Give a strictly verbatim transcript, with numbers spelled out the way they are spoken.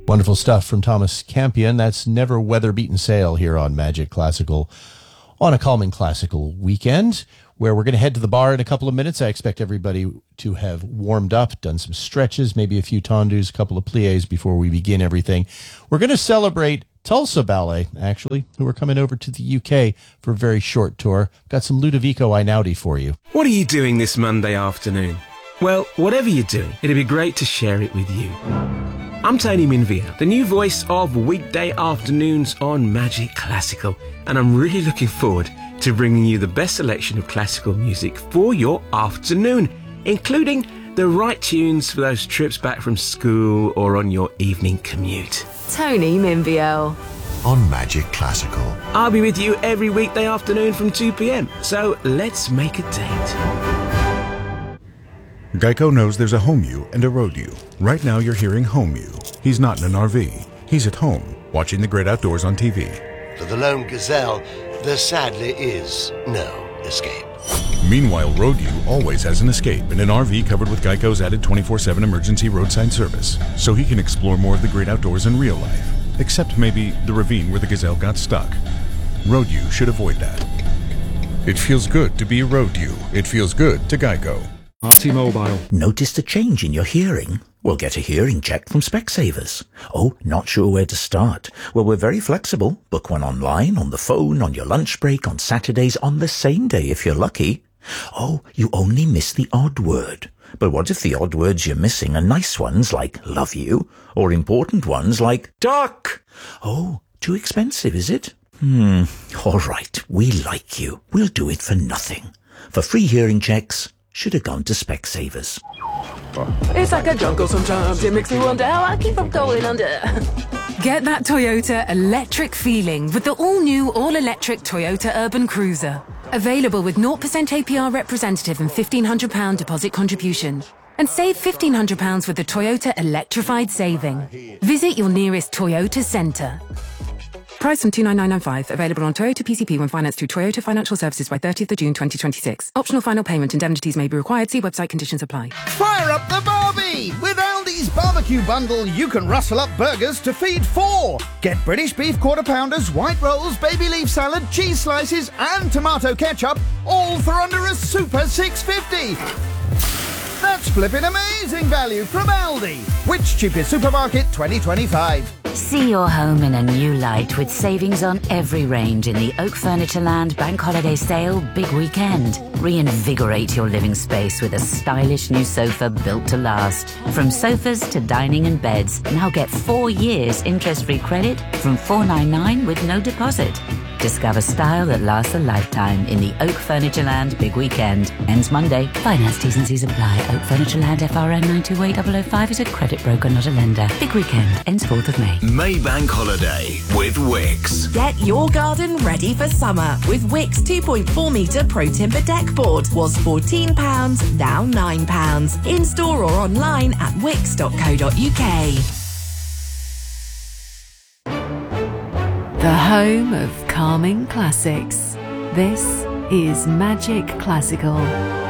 Wonderful stuff from Thomas Campion. That's Never Weather Beaten Sail here on Magic Classical on a calming classical weekend, where we're going to head to the bar in a couple of minutes. I expect everybody to have warmed up, done some stretches, maybe a few tendus, a couple of pliés before we begin everything. We're going to celebrate Tulsa Ballet, actually, who are coming over to the U K for a very short tour. Got some Ludovico Einaudi for you. What are you doing this Monday afternoon? Well, whatever you're doing, it'd be great to share it with you. I'm Tony Minvia, the new voice of weekday afternoons on Magic Classical, and I'm really looking forward to bringing you the best selection of classical music for your afternoon, including the right tunes for those trips back from school or on your evening commute. Tony Minvia on Magic Classical. I'll be with you every weekday afternoon from two p.m, so let's make a date. Geico knows there's a home you and a road you. Right now you're hearing home you. He's not in an R V. He's at home, watching the great outdoors on T V. For the lone gazelle, there sadly is no escape. Meanwhile, road you always has an escape in an R V covered with Geico's added twenty-four seven emergency roadside service, so he can explore more of the great outdoors in real life, except maybe the ravine where the gazelle got stuck. Road you should avoid that. It feels good to be road you. It feels good to Geico. T-Mobile. Noticed a change in your hearing? Well, get a hearing check from Specsavers. Oh, not sure where to start? Well, we're very flexible. Book one online, on the phone, on your lunch break, on Saturdays, on the same day if you're lucky. Oh, you only miss the odd word. But what if the odd words you're missing are nice ones like love you, or important ones like duck? Oh, too expensive, is it? Hmm, all right, we like you. We'll do it for nothing. For free hearing checks, should have gone to Specsavers. It's like a jungle sometimes. It makes me wonder how I keep from going under. Get that Toyota electric feeling with the all-new, all-electric Toyota Urban Cruiser. Available with zero percent A P R representative and fifteen hundred pounds deposit contribution. And save fifteen hundred pounds with the Toyota Electrified Saving. Visit your nearest Toyota centre. Price from two nine nine nine five. Available on Toyota P C P when financed through Toyota Financial Services by thirtieth of June twenty twenty-six. Optional final payment indemnities may be required. See website conditions apply. Fire up the Barbie! With Aldi's barbecue bundle, you can rustle up burgers to feed four. Get British beef quarter pounders, white rolls, baby leaf salad, cheese slices, and tomato ketchup, all for under a super six fifty. That's flipping amazing value from Aldi. Which cheapest supermarket twenty twenty-five? See your home in a new light with savings on every range in the Oak Furnitureland Bank Holiday Sale Big Weekend. Reinvigorate your living space with a stylish new sofa built to last. From sofas to dining and beds, now get four years interest-free credit from four ninety-nine with no deposit. Discover style that lasts a lifetime in the Oak Furnitureland Big Weekend. Ends Monday. Finance T's and C's apply. Oak Furnitureland F R N nine two eight zero zero five is a credit broker, not a lender. Big Weekend ends fourth of May. Maybank Holiday with Wix. Get your garden ready for summer with Wix two point four metre Pro Timber Deck Board. Was fourteen pounds, now nine pounds. In store or online at wix dot co dot uk. The home of calming classics. This is Magic Classical.